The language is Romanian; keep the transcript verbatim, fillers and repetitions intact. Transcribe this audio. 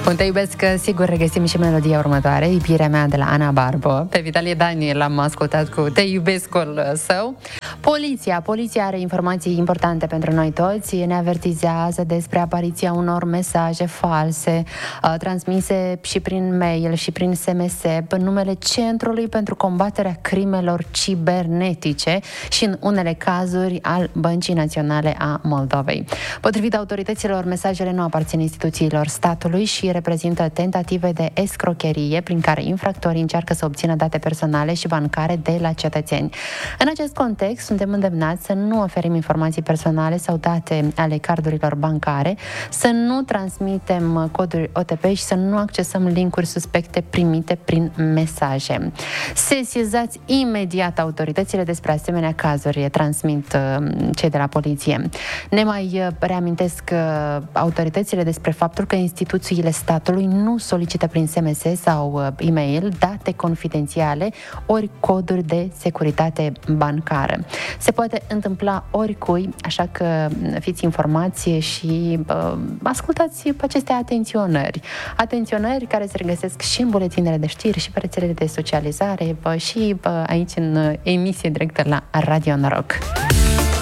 Un Te iubesc, sigur regăsim și melodia următoare, Iubirea mea, de la Ana Barbo. Pe Vitalie Daniel l-am ascultat cu Te iubescul său. Poliția, poliția are informații importante pentru noi toți, ne avertizează despre apariția unor mesaje false, uh, transmise și prin mail și prin S M S, în numele Centrului pentru combaterea crimelor cibernetice și în unele cazuri al Băncii Naționale a Moldovei. Potrivit autorităților, mesajele nu aparțin instituțiilor statului și reprezintă tentative de escrocherie prin care infractorii încearcă să obțină date personale și bancare de la cetățeni. În acest context, suntem îndemnați să nu oferim informații personale sau date ale cardurilor bancare, să nu transmitem coduri O T P și să nu accesăm linkuri suspecte primite prin mesaje. Sesizați imediat autoritățile despre asemenea cazuri, transmit cei de la poliție. Ne mai reamintesc autoritățile despre faptul că instituțiile statului nu solicită prin S M S sau e-mail date confidențiale ori coduri de securitate bancară. Se poate întâmpla oricui, așa că fiți informați și uh, ascultați pe aceste atenționări. Atenționări care se regăsesc și în buletinele de știri și pe rețelele de socializare uh, și uh, aici în uh, emisie directă la Radio Noroc.